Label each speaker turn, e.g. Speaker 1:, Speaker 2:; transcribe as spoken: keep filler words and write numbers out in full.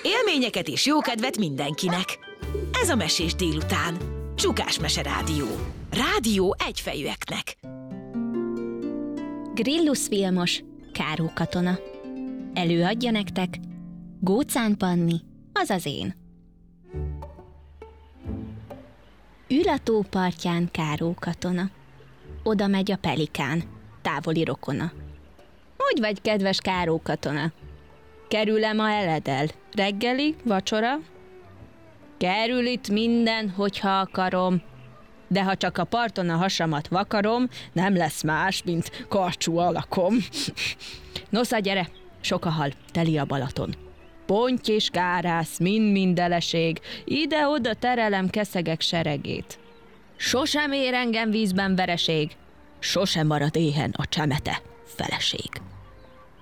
Speaker 1: Élményeket és jókedvet mindenkinek. Ez a Mesés délután. Csukás Mese Rádió. Rádió egyfejűeknek.
Speaker 2: Grillus Vilmos, Káró katona. Előadja nektek Gócán Panni, azaz én. Ül a tó partján Káró katona. Oda megy a pelikán, távoli rokona. Hogy vagy, kedves Káró katona? Kerül-e ma eledel? Reggeli, vacsora? Kerül itt minden, hogyha akarom. De ha csak a parton a hasamat vakarom, nem lesz más, mint karcsú alakom. Nosza, gyere, sok a hal, teli a Balaton. Ponty és kárász, mind-mind eleség, ide-oda terelem keszegek seregét. Sosem ér engem vízben vereség, sosem marad éhen a csemete feleség.